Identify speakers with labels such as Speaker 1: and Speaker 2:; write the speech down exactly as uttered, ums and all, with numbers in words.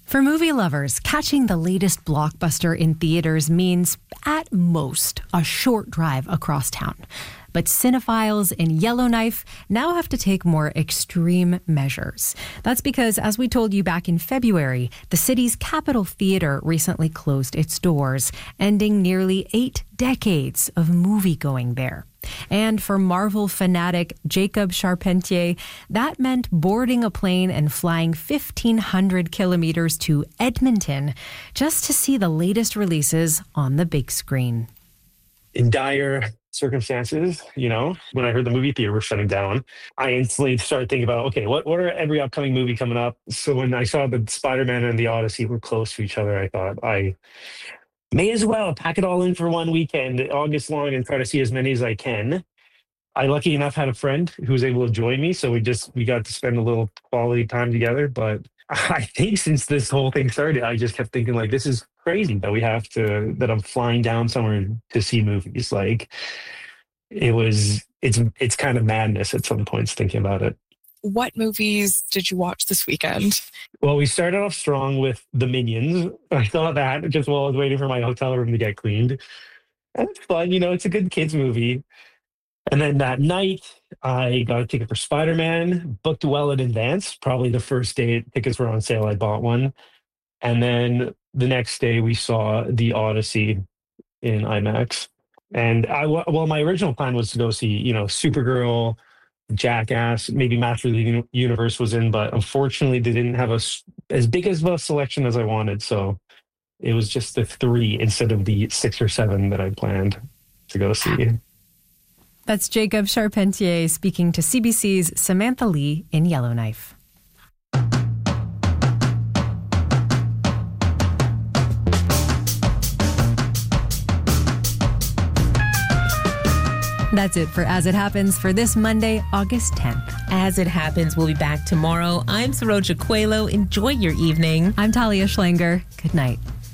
Speaker 1: For movie lovers, catching the latest blockbuster in theaters means, at most, a short drive across town. But cinephiles in Yellowknife now have to take more extreme measures. That's because, as we told you back in February, the city's Capitol Theatre recently closed its doors, ending nearly eight decades of movie-going there. And for Marvel fanatic Jacob Charpentier, that meant boarding a plane and flying fifteen hundred kilometers to Edmonton just to see the latest releases on the big screen.
Speaker 2: In dire circumstances, you know, when I heard the movie theater was shutting down, I instantly started thinking about, okay, what, what are every upcoming movie coming up? So when I saw the Spider-Man and the Odyssey were close to each other, I thought I may as well pack it all in for one weekend, August long, and try to see as many as I can. I, lucky enough, had a friend who was able to join me, so we just we got to spend a little quality time together. But I think since this whole thing started, I just kept thinking, like, this is crazy that we have to that I'm flying down somewhere to see movies. Like, it was it's it's kind of madness at some points thinking about it.
Speaker 3: What movies did you watch this weekend?
Speaker 2: Well, we started off strong with The Minions. I saw that just while I was waiting for my hotel room to get cleaned. And it's fun, you know, it's a good kids movie. And then that night, I got a ticket for Spider-Man, booked well in advance. Probably the first day tickets were on sale, I bought one. And then the next day, we saw The Odyssey in IMAX. And I, well, my original plan was to go see, you know, Supergirl, Jackass, maybe Master of the Universe was in, but unfortunately they didn't have a, as big as a selection as I wanted. So it was just the three instead of the six or seven that I planned to go see.
Speaker 1: That's Jacob Charpentier speaking to C B C's Samantha Lee in Yellowknife. That's it for As It Happens for this Monday, August tenth.
Speaker 4: As It Happens, we'll be back tomorrow. I'm Saroja Coelho. Enjoy your evening.
Speaker 1: I'm Talia Schlanger. Good night.